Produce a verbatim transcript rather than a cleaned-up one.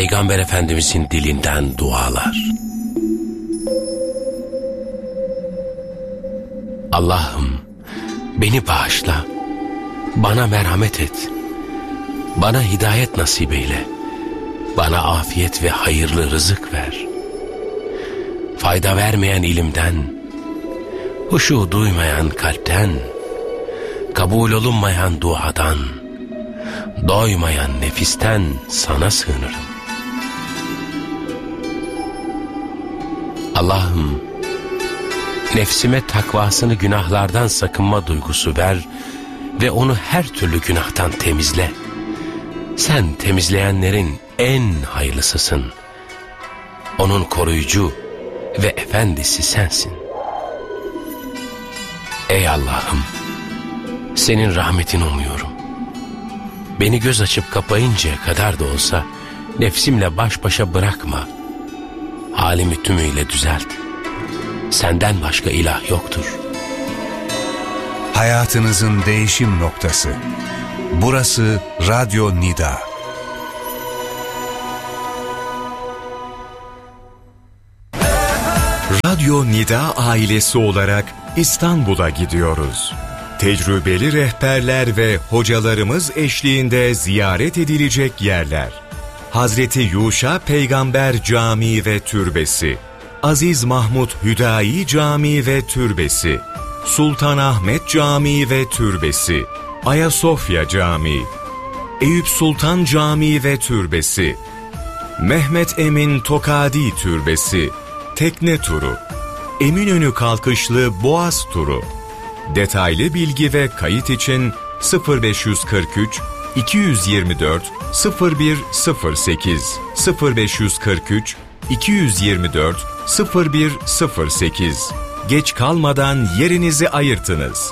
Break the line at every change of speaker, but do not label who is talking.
Peygamber Efendimizin dilinden dualar. Allah'ım beni bağışla, bana merhamet et, bana hidayet nasip eyle, bana afiyet ve hayırlı rızık ver. Fayda vermeyen ilimden, huşu duymayan kalpten, kabul olunmayan duadan, doymayan nefisten sana sığınırım. Allah'ım, nefsime takvasını, günahlardan sakınma duygusu ver ve onu her türlü günahtan temizle. Sen temizleyenlerin en hayırlısısın. Onun koruyucu ve efendisi sensin. Ey Allah'ım, senin rahmetini umuyorum. Beni göz açıp kapayıncaya kadar da olsa nefsimle baş başa bırakma. Halimi tümüyle düzelt. Senden başka ilah yoktur.
Hayatınızın değişim noktası. Burası Radyo Nida.
Radyo Nida ailesi olarak İstanbul'a gidiyoruz. Tecrübeli rehberler ve hocalarımız eşliğinde ziyaret edilecek yerler. Hazreti Yuşa Peygamber Camii ve Türbesi, Aziz Mahmud Hüdayi Camii ve Türbesi, Sultanahmet Camii ve Türbesi, Ayasofya Camii, Eyüp Sultan Camii ve Türbesi, Mehmet Emin Tokadi Türbesi, tekne turu, Eminönü kalkışlı Boğaz turu. Detaylı bilgi ve kayıt için sıfır beş kırk üç iki yüz yirmi dört sıfır bir sıfır sekiz sıfır beş kırk üç iki yüz yirmi dört sıfır bir sıfır sekiz. Geç kalmadan yerinizi ayırtınız.